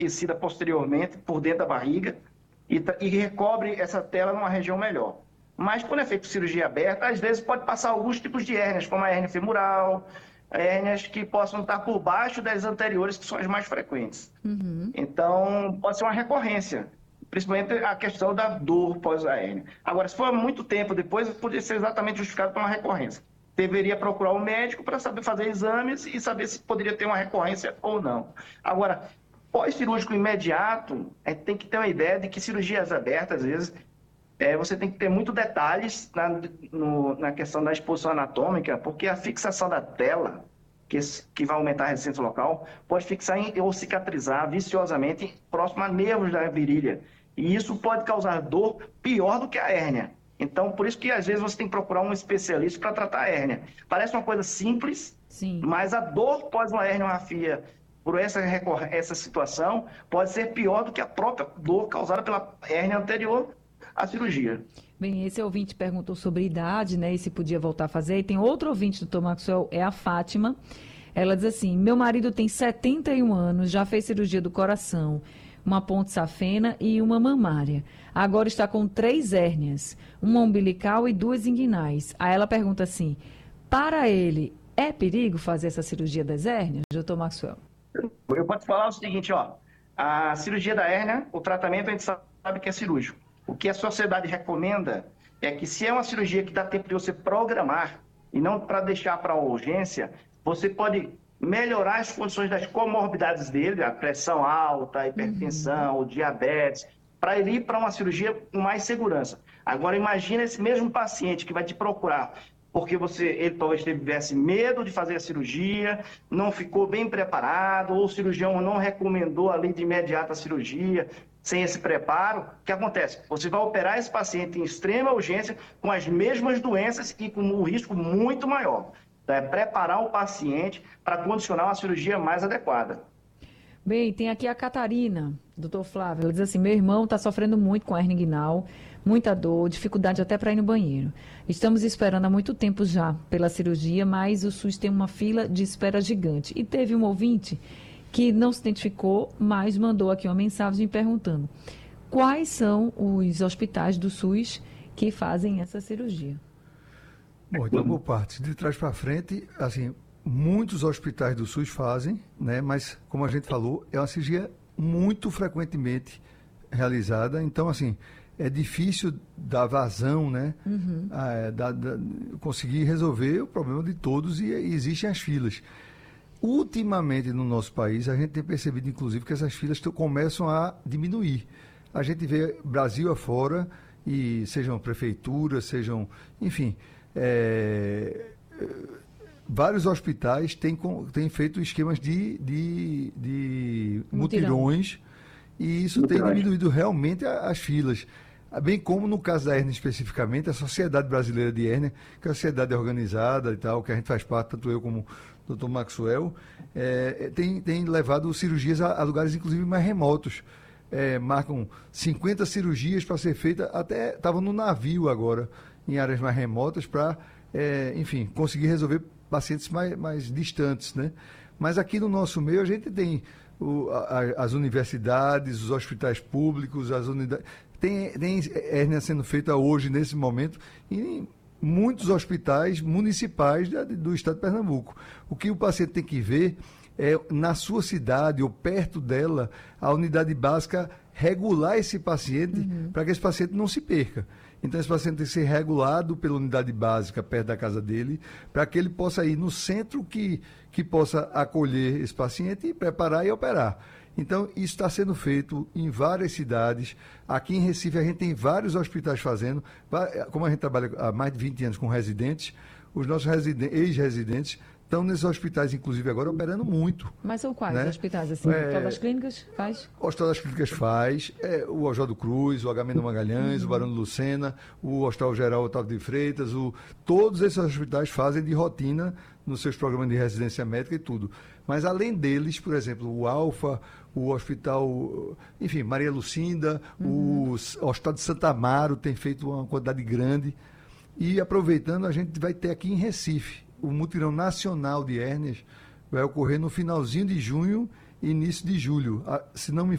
aquecida posteriormente por dentro da barriga e recobre essa tela numa região melhor. Mas quando é feito cirurgia aberta, às vezes pode passar alguns tipos de hérnias, como a hérnia femoral, hérnias que possam estar por baixo das anteriores, que são as mais frequentes. Então, pode ser uma recorrência, principalmente a questão da dor pós a hérnia. Agora, se for muito tempo depois, poderia ser exatamente justificado por uma recorrência. Deveria procurar o médico para saber fazer exames e saber se poderia ter uma recorrência ou não. Agora, pós-cirúrgico imediato, tem que ter uma ideia de que cirurgias abertas, às vezes, você tem que ter muitos detalhes na questão da exposição anatômica, porque a fixação da tela, que vai aumentar a resistência local, pode fixar ou cicatrizar viciosamente próximo a nervos da virilha. E isso pode causar dor pior do que a hérnia. Então, por isso que às vezes você tem que procurar um especialista para tratar a hérnia. Parece uma coisa simples, Sim. mas a dor pós uma hérnia ou uma fia por essa situação pode ser pior do que a própria dor causada pela hérnia anterior à cirurgia. Bem, esse ouvinte perguntou sobre idade, né, e se podia voltar a fazer. E tem outro ouvinte, doutor Maxwell, é a Fátima. Ela diz assim: meu marido tem 71 anos, já fez cirurgia do coração, uma ponte safena e uma mamária. Agora está com 3 hérnias, uma umbilical e 2 inguinais. Aí ela pergunta assim: para ele, é perigo fazer essa cirurgia das hérnias, doutor Maxwell? Eu posso falar o seguinte, a cirurgia da hérnia, o tratamento a gente sabe que é cirúrgico. O que a sociedade recomenda é que se é uma cirurgia que dá tempo de você programar e não para deixar para a urgência, você pode melhorar as condições das comorbidades dele, a pressão alta, a hipertensão, o diabetes, para ele ir para uma cirurgia com mais segurança. Agora, imagina esse mesmo paciente que vai te procurar porque ele talvez tivesse medo de fazer a cirurgia, não ficou bem preparado, ou o cirurgião não recomendou ali de imediato a cirurgia, sem esse preparo. O que acontece? Você vai operar esse paciente em extrema urgência, com as mesmas doenças e com um risco muito maior. Então, é preparar o paciente para condicionar uma cirurgia mais adequada. Bem, tem aqui a Catarina, doutor Flávio. Ela diz assim: meu irmão está sofrendo muito com a hernia inguinal, muita dor, dificuldade até para ir no banheiro. Estamos esperando há muito tempo já pela cirurgia, mas o SUS tem uma fila de espera gigante. E teve um ouvinte que não se identificou, mas mandou aqui uma mensagem perguntando: quais são os hospitais do SUS que fazem essa cirurgia? Bom, então por partes. De trás para frente, assim, muitos hospitais do SUS fazem, né? Mas, como a gente falou, é uma cirurgia muito frequentemente realizada. Então, assim, é difícil dar vazão, né? Conseguir resolver o problema de todos e existem as filas. Ultimamente, no nosso país, a gente tem percebido, inclusive, que essas filas começam a diminuir. A gente vê Brasil afora, e sejam prefeituras, sejam, enfim... vários hospitais têm feito esquemas de mutirões e isso tem diminuído realmente as filas. Bem como no caso da hérnia especificamente, a Sociedade Brasileira de Hérnia, que é uma sociedade organizada e tal, que a gente faz parte, tanto eu como o Dr. Maxwell, tem levado cirurgias a lugares inclusive mais remotos. Marcam 50 cirurgias para ser feita, até estavam no navio agora, em áreas mais remotas, para, enfim, conseguir resolver pacientes mais distantes, né? Mas aqui no nosso meio a gente tem as universidades, os hospitais públicos, as unidades... Tem hérnia sendo feita hoje, nesse momento, em muitos hospitais municipais do estado de Pernambuco. O que o paciente tem que ver é, na sua cidade ou perto dela, a unidade básica regular esse paciente para que esse paciente não se perca. Então, esse paciente tem que ser regulado pela unidade básica perto da casa dele, para que ele possa ir no centro que possa acolher esse paciente e preparar e operar. Então, isso está sendo feito em várias cidades. Aqui em Recife, a gente tem vários hospitais fazendo. Como a gente trabalha há mais de 20 anos com residentes, os nossos ex-residentes estão nesses hospitais, inclusive agora, operando muito. Mas são quais, né? Hospitais assim? O Hospital das Clínicas faz? O Hospital das Clínicas faz, o Oswaldo Cruz, o Agamenon Magalhães, o Barão de Lucena, o Hospital Geral Otávio de Freitas, todos esses hospitais fazem de rotina nos seus programas de residência médica e tudo. Mas além deles, por exemplo, o Alfa, o Hospital, enfim, Maria Lucinda, o Hospital de Santa Amaro tem feito uma quantidade grande. E aproveitando, a gente vai ter aqui em Recife o mutirão nacional de hérnias, vai ocorrer no finalzinho de junho e início de julho. Se não me